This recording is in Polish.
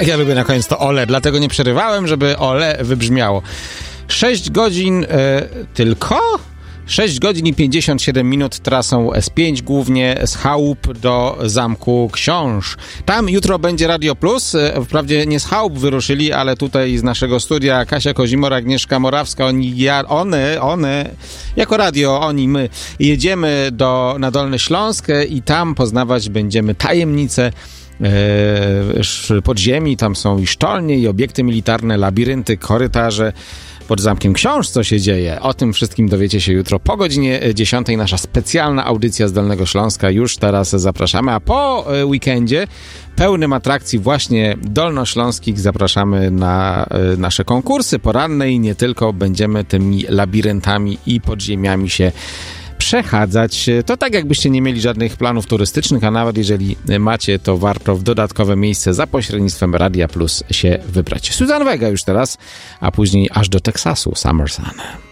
Jak ja lubię na koniec to ole, dlatego nie przerywałem, żeby ole wybrzmiało. 6 godzin tylko? 6 godzin i 57 minut trasą S5, głównie z chałup do Zamku Książ. Tam jutro będzie Radio Plus. Wprawdzie nie z chałup wyruszyli, ale tutaj z naszego studia Kasia Kozimor, Agnieszka Morawska, one, jako radio, my jedziemy na Dolny Śląsk i tam poznawać będziemy tajemnice podziemi. Tam są i sztolnie, i obiekty militarne, labirynty, korytarze. Pod Zamkiem Książ co się dzieje? O tym wszystkim dowiecie się jutro po godzinie 10. Nasza specjalna audycja z Dolnego Śląska. Już teraz zapraszamy, a po weekendzie pełnym atrakcji właśnie dolnośląskich zapraszamy na nasze konkursy poranne i nie tylko. Będziemy tymi labiryntami i podziemiami się przechadzać. To tak jakbyście nie mieli żadnych planów turystycznych, a nawet jeżeli macie, to warto w dodatkowe miejsce za pośrednictwem Radia Plus się wybrać. Suzanne Vega już teraz, a później aż do Teksasu, Summer Sun.